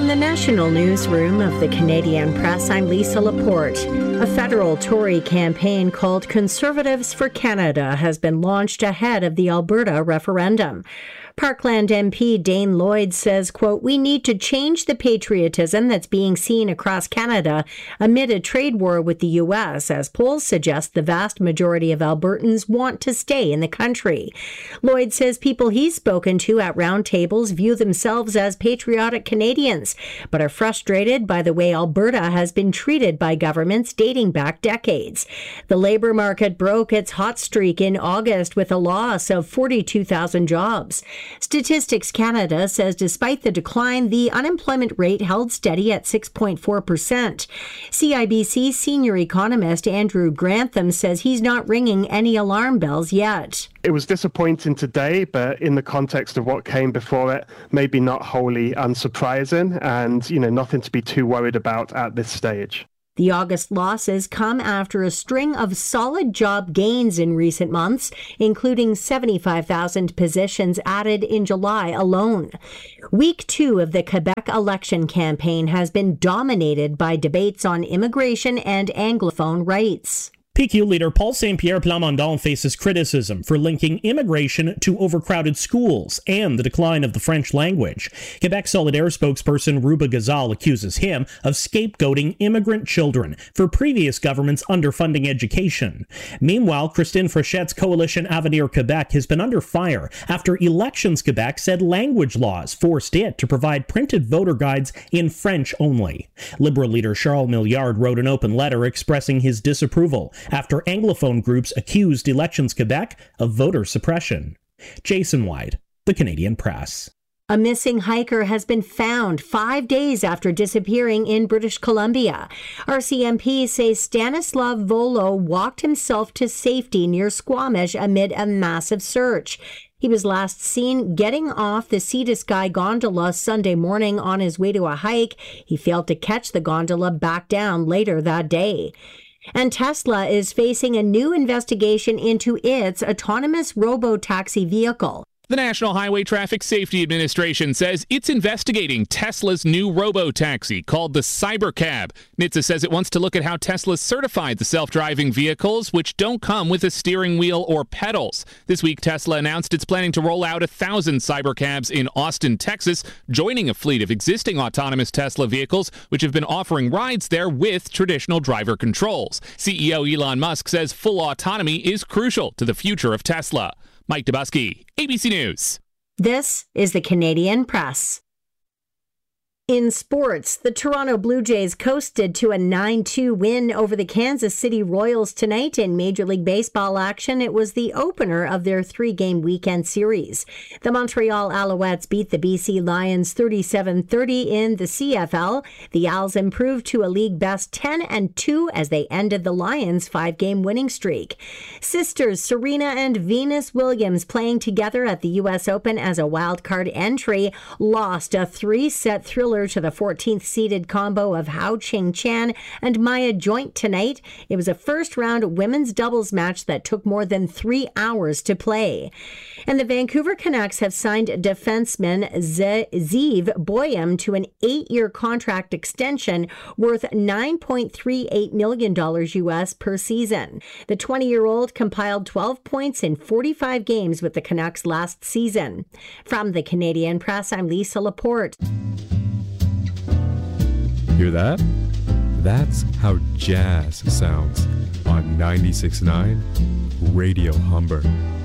From the National Newsroom of the Canadian Press, I'm Lisa Laporte. A federal Tory campaign called Conservatives for Canada has been launched ahead of the Alberta referendum. Parkland MP Dane Lloyd says, quote, "We need to change the patriotism that's being seen across Canada amid a trade war with the U.S., as polls suggest the vast majority of Albertans want to stay in the country." Lloyd says people he's spoken to at roundtables view themselves as patriotic Canadians, but are frustrated by the way Alberta has been treated by governments dating back decades. The labour market broke its hot streak in August with a loss of 42,000 jobs. Statistics Canada says despite the decline, the unemployment rate held steady at 6.4%. CIBC senior economist Andrew Grantham says he's not ringing any alarm bells yet. It was disappointing today, but in the context of what came before it, maybe not wholly unsurprising and, nothing to be too worried about at this stage. The August losses come after a string of solid job gains in recent months, including 75,000 positions added in July alone. Week 2 of the Quebec election campaign has been dominated by debates on immigration and Anglophone rights. PQ leader Paul Saint-Pierre Plamondon faces criticism for linking immigration to overcrowded schools and the decline of the French language. Quebec Solidaire spokesperson Ruba Gazal accuses him of scapegoating immigrant children for previous governments underfunding education. Meanwhile, Christine Fréchette's coalition Avenir Quebec has been under fire after Elections Quebec said language laws forced it to provide printed voter guides in French only. Liberal leader Charles Milliard wrote an open letter expressing his disapproval after Anglophone groups accused Elections Quebec of voter suppression. Jason White, The Canadian Press. A missing hiker has been found 5 days after disappearing in British Columbia. RCMP says Stanislav Volo walked himself to safety near Squamish amid a massive search. He was last seen getting off the Sea to Sky gondola Sunday morning on his way to a hike. He failed to catch the gondola back down later that day. And Tesla is facing a new investigation into its autonomous robo-taxi vehicle. The National Highway Traffic Safety Administration says it's investigating Tesla's new robo-taxi called the Cybercab. NHTSA says it wants to look at how Tesla certified the self-driving vehicles, which don't come with a steering wheel or pedals. This week, Tesla announced it's planning to roll out 1,000 Cybercabs in Austin, Texas, joining a fleet of existing autonomous Tesla vehicles, which have been offering rides there with traditional driver controls. CEO Elon Musk says full autonomy is crucial to the future of Tesla. Mike Dubusky, ABC News. This is the Canadian Press. In sports, the Toronto Blue Jays coasted to a 9-2 win over the Kansas City Royals tonight in Major League Baseball action. It was the opener of their 3-game weekend series. The Montreal Alouettes beat the BC Lions 37-30 in the CFL. The Owls improved to a league best 10-2 as they ended the Lions' 5-game winning streak. Sisters Serena and Venus Williams, playing together at the U.S. Open as a wild card entry, lost a 3-set thriller to the 14th-seeded combo of Hao Qing Chan and Maya Joint tonight. It was a first-round women's doubles match that took more than 3 hours to play. And the Vancouver Canucks have signed defenseman Zeev Boyum to an 8-year contract extension worth $9.38 million U.S. per season. The 20-year-old compiled 12 points in 45 games with the Canucks last season. From the Canadian Press, I'm Lisa Laporte. Hear that? That's how jazz sounds on 96.9 Radio Humber.